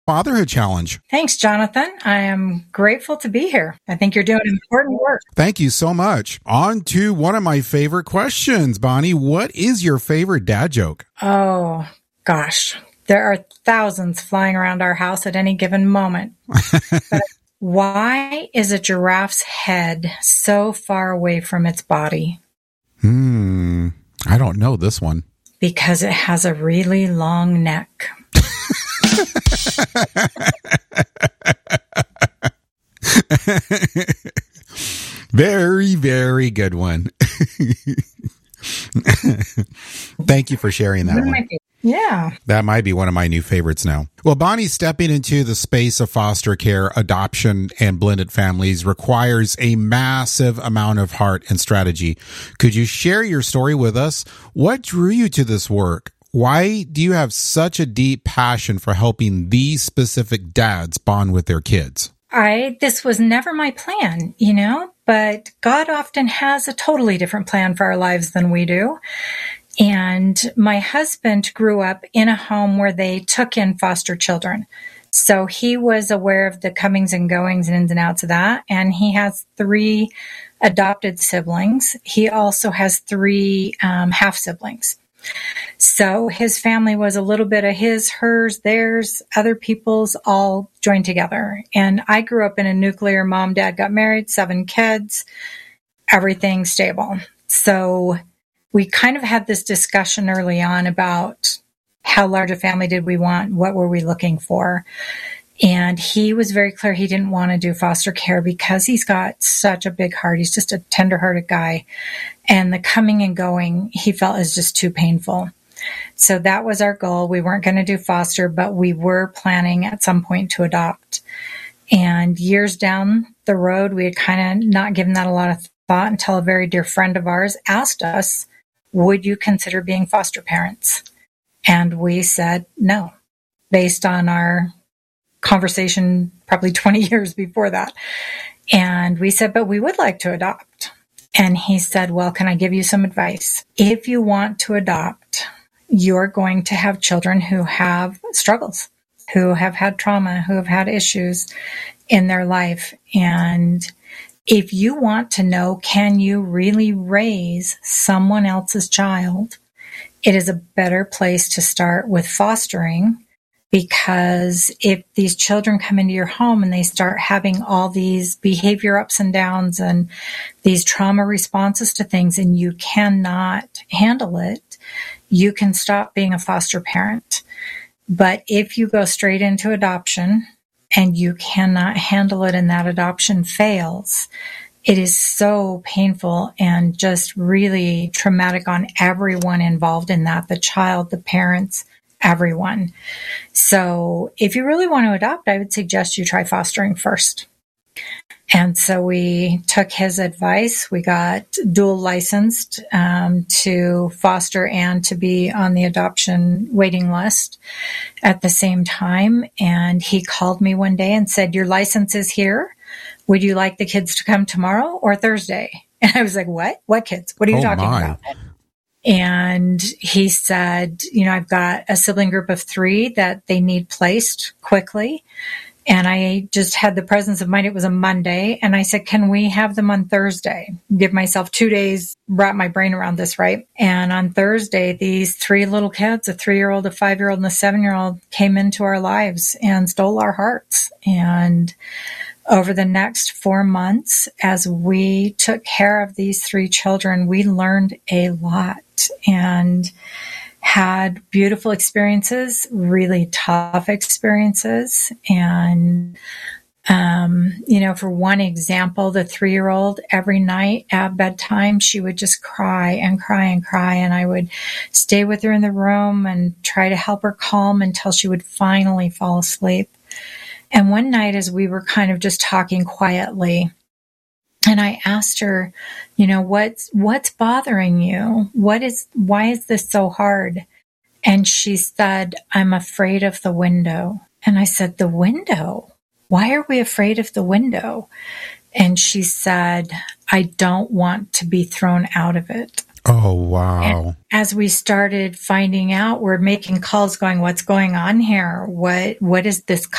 Fatherhood Challenge. Thanks, Jonathan. I am grateful to be here. I think you're doing important work. Thank you so much. On to one of my favorite questions, Bonnie. What is your favorite dad joke? Oh, gosh. There are thousands flying around our house at any given moment. But why is a giraffe's head so far away from its body? I don't know this one. Because it has a really long neck. Very, very good one. Thank you for sharing that one. Yeah. That might be one of my new favorites now. Well, Bonnie, stepping into the space of foster care, adoption, and blended families requires a massive amount of heart and strategy. Could you share your story with us? What drew you to this work? Why do you have such a deep passion for helping these specific dads bond with their kids? This was never my plan, but God often has a totally different plan for our lives than we do. And my husband grew up in a home where they took in foster children. So he was aware of the comings and goings and ins and outs of that. And he has 3 adopted siblings. He also has 3 half siblings. So his family was a little bit of his, hers, theirs, other people's, all joined together. And I grew up in a nuclear mom, dad got married, 7 kids, everything stable. So we kind of had this discussion early on about how large a family did we want? What were we looking for? And he was very clear he didn't want to do foster care because he's got such a big heart. He's just a tender-hearted guy. And the coming and going, he felt is just too painful. So that was our goal. We weren't going to do foster, but we were planning at some point to adopt. And years down the road, we had kind of not given that a lot of thought until a very dear friend of ours asked us, would you consider being foster parents? And we said no, based on our conversation probably 20 years before that. And we said, but we would like to adopt. And he said, well, can I give you some advice? If you want to adopt, you're going to have children who have struggles, who have had trauma, who have had issues in their life. And if you want to know, can you really raise someone else's child? It is a better place to start with fostering, because if these children come into your home and they start having all these behavior ups and downs and these trauma responses to things and you cannot handle it, you can stop being a foster parent. But if you go straight into adoption and you cannot handle it and that adoption fails, it is so painful and just really traumatic on everyone involved in that, the child, the parents, everyone. So if you really want to adopt, I would suggest you try fostering first. And so we took his advice. We got dual licensed to foster and to be on the adoption waiting list at the same time. And he called me one day and said, your license is here. Would you like the kids to come tomorrow or Thursday? And I was like, what? What kids? What are you talking about? And he said, I've got a sibling group of 3 that they need placed quickly. And I just had the presence of mind. It was a Monday. And I said, can we have them on Thursday? Give myself 2 days, wrap my brain around this, right? And on Thursday, these 3 little kids, a 3-year-old, a 5-year-old, and a 7-year-old, came into our lives and stole our hearts. And over the next 4 months, as we took care of these 3 children, we learned a lot and had beautiful experiences, really tough experiences. And, for one example, the 3-year-old, every night at bedtime, she would just cry and cry and cry. And I would stay with her in the room and try to help her calm until she would finally fall asleep. And one night, as we were kind of just talking quietly, and I asked her, what's bothering you? Why is this so hard? And she said, I'm afraid of the window. And I said, the window? Why are we afraid of the window? And she said, I don't want to be thrown out of it. Oh, wow. And as we started finding out, we're making calls going, what's going on here? What is this